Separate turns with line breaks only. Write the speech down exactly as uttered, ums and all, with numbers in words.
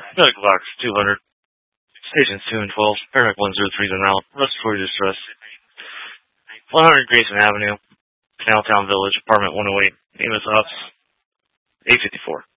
Medical Box two hundred. Stations two and twelve. Paramedic one zero three is en route. Respiratory distress. one hundred Grayson Avenue. Canaltown Village. Apartment one oh eight. Name is Ops. eight fifty-four.